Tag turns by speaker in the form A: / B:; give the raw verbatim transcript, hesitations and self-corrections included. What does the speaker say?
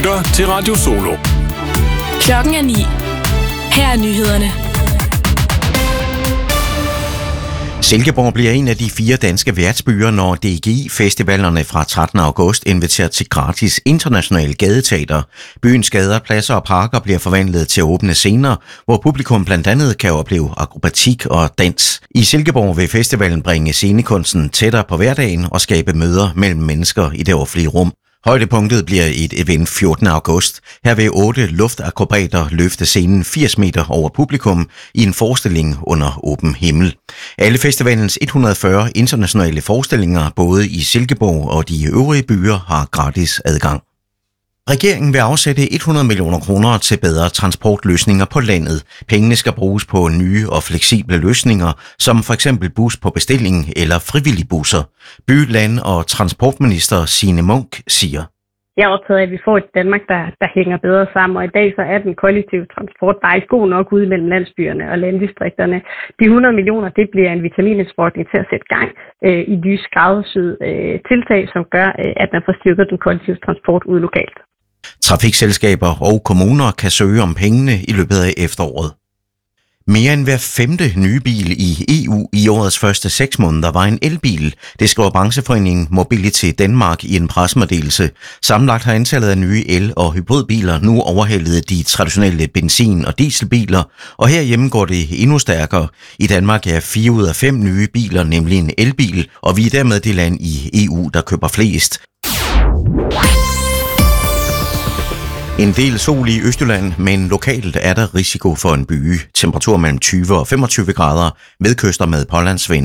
A: lytter til Radio Solo.
B: Klokken er ni. Her er nyhederne.
C: Silkeborg bliver en af de fire danske værtsbyer, når D G I-festivalerne fra trettende august inviterer til gratis international gadeteater. Byens gader, pladser og parker bliver forvandlet til åbne scener, hvor publikum blandt andet kan opleve akrobatik og dans. I Silkeborg vil festivalen bringe scenekunsten tættere på hverdagen og skabe møder mellem mennesker i det offentlige rum. Højdepunktet bliver et event fjortende august. Her vil otte luftakrobater løfte scenen firs meter over publikum i en forestilling under åben himmel. Alle festivalens et hundrede og fyrre internationale forestillinger, både i Silkeborg og de øvrige byer, har gratis adgang. Regeringen vil afsætte hundrede millioner kroner til bedre transportløsninger på landet. Pengene skal bruges på nye og fleksible løsninger, som for eksempel bus på bestilling eller frivillige busser. By-, land- og transportminister Signe Munk siger:
D: Jeg er optaget af, at vi får et Danmark, der, der hænger bedre sammen, og i dag så er den kollektive transport bare ikke god nok ude mellem landsbyerne og landdistrikterne. De hundrede millioner, det bliver en vitaminindsprøjtning til at sætte gang øh, i nye skræddersyede øh, tiltag, som gør, øh, at man får styrket den kollektive transport ude lokalt.
C: Trafikselskaber og kommuner kan søge om pengene i løbet af efteråret. Mere end hver femte nye bil i E U i årets første seks måneder var en elbil. Det skriver brancheforeningen Mobility Danmark i en pressemeddelelse. Sammenlagt har antallet af nye el- og hybridbiler nu overhældet de traditionelle benzin- og dieselbiler, og herhjemme går det endnu stærkere. I Danmark er fire ud af fem nye biler nemlig en elbil, og vi er dermed det land i E U, der køber flest. En del sol i Østjylland, men lokalt er der risiko for en byge. Temperatur mellem tyve og femogtyve grader, ved kyster med pålandsvind.